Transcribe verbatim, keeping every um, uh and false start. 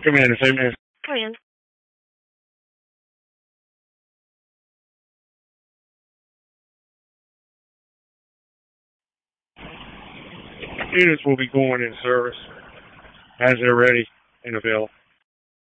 Commander, same man. Come in. Units will be going in service as they're ready and available.